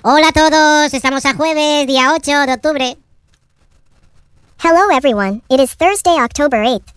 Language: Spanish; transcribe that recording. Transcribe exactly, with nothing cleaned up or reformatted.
Hola a todos, estamos a jueves, día ocho de octubre. Hello everyone, it is Thursday, October eighth.